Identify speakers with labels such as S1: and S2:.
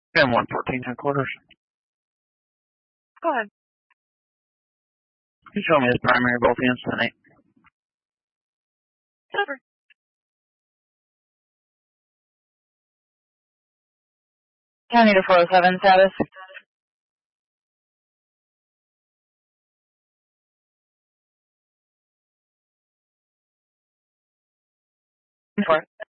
S1: And 114 3/4.
S2: Go ahead.
S1: You show me his primary, both hands to 8.
S2: Delivered.
S3: County to 407 status. For it.